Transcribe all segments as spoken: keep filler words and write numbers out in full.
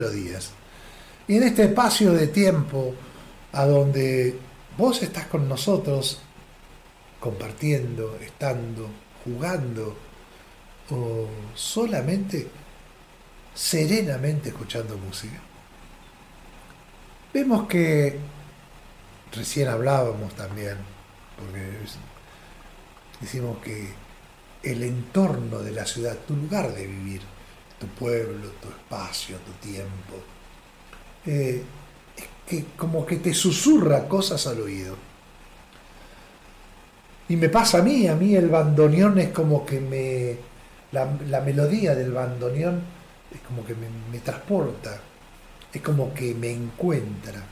Días. Y en este espacio de tiempo a donde vos estás con nosotros compartiendo, estando, jugando o solamente serenamente escuchando música, vemos que recién hablábamos también, porque decimos que el entorno de la ciudad, tu lugar de vivir, tu pueblo, tu espacio, tu tiempo, eh, es que como que te susurra cosas al oído. Y me pasa a mí, a mí el bandoneón es como que me... La, la melodía del bandoneón es como que me, me transporta, es como que me encuentra.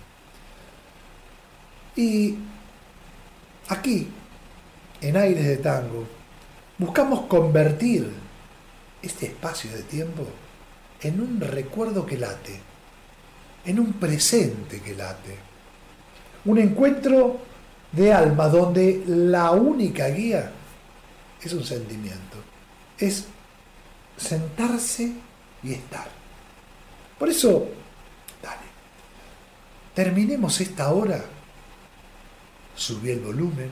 Y aquí, en Aires de Tango, buscamos convertir este espacio de tiempo en un recuerdo que late, en un presente que late. Un encuentro de alma donde la única guía es un sentimiento, es sentarse y estar. Por eso, dale, terminemos esta hora, subí el volumen,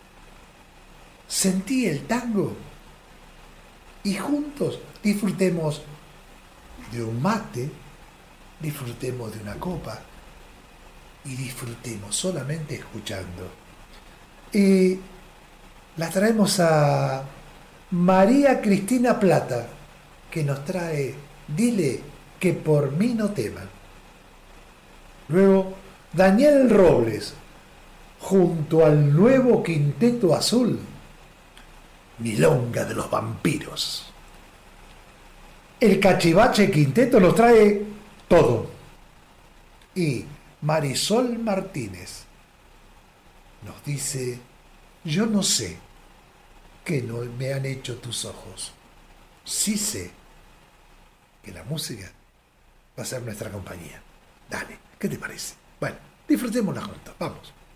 sentí el tango y juntos disfrutemos de un mate, disfrutemos de una copa y disfrutemos solamente escuchando. Y la traemos a María Cristina Plata, que nos trae Dile que por mí no teman. Luego, Daniel Robles, junto al nuevo Quinteto Azul, Milonga de los Vampiros. El Cachivache Quinteto nos trae todo. Y Marisol Martínez nos dice, yo no sé qué no me han hecho tus ojos. Sí sé que la música va a ser nuestra compañía. Dale, ¿qué te parece? Bueno, disfrutémosla juntos, vamos.